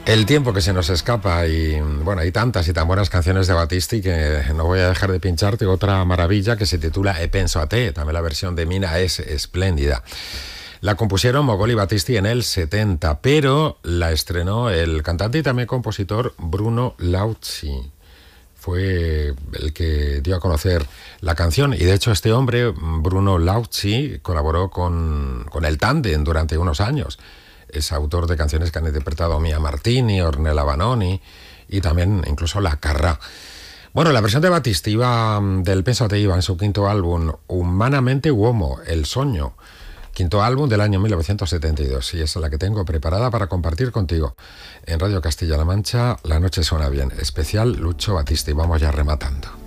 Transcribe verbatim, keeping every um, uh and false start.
El tiempo que se nos escapa y bueno, hay tantas y tan buenas canciones de Battisti que no voy a dejar de pincharte otra maravilla que se titula E penso a te, también la versión de Mina es espléndida. La compusieron Mogol y Battisti en el setenta, pero la estrenó el cantante y también compositor Bruno Lauzi. Fue el que dio a conocer la canción y de hecho este hombre, Bruno Lauzi, colaboró con, con el Tandem durante unos años. Es autor de canciones que han interpretado Mia Martini, Ornella Vanoni y también incluso La Carrà. Bueno, la versión de Battisti iba, del Penso a te iba en su quinto álbum, Humanamente Uomo, El Sogno, quinto álbum del año mil novecientos setenta y dos, y esa es la que tengo preparada para compartir contigo. En Radio Castilla-La Mancha, La Noche Suena Bien, especial Lucho Battisti. Vamos ya rematando.